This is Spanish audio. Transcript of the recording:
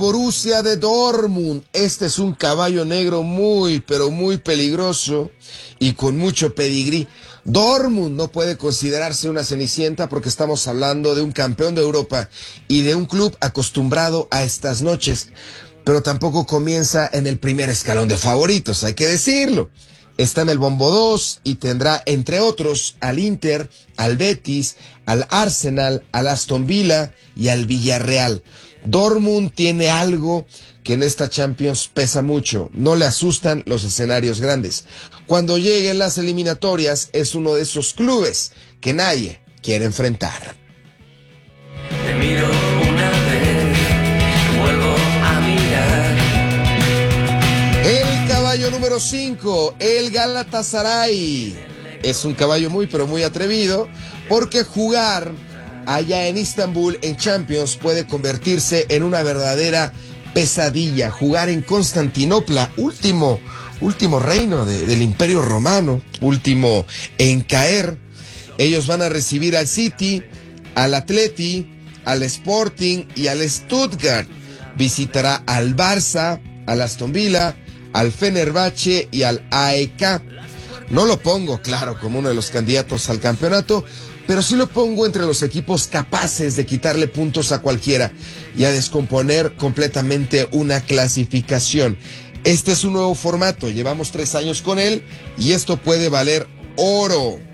Borussia de Dortmund. Este es un caballo negro muy, pero muy peligroso y con mucho pedigrí. Dortmund no puede considerarse una cenicienta porque estamos hablando de un campeón de Europa y de un club acostumbrado a estas noches, pero tampoco comienza en el primer escalón de favoritos, hay que decirlo. Está en el bombo 2 y tendrá, entre otros, al Inter, al Betis, al Arsenal, al Aston Villa y al Villarreal. Dortmund tiene algo que en esta Champions pesa mucho. No le asustan los escenarios grandes. Cuando lleguen las eliminatorias, es uno de esos clubes que nadie quiere enfrentar. Te miro una vez, vuelvo a mirar. El caballo número 5, el Galatasaray. Es un caballo muy, pero muy atrevido, porque jugar allá en Istambul, en Champions, puede convertirse en una verdadera pesadilla. Jugar en Constantinopla, último reino del Imperio Romano, último en caer. Ellos van a recibir al City, al Atleti, al Sporting y al Stuttgart. Visitará al Barça, al Aston Villa, al Fenerbahce y al AEK. No lo pongo, claro, como uno de los candidatos al campeonato, pero sí lo pongo entre los equipos capaces de quitarle puntos a cualquiera y a descomponer completamente una clasificación. Este es un nuevo formato, llevamos 3 años con él y esto puede valer oro.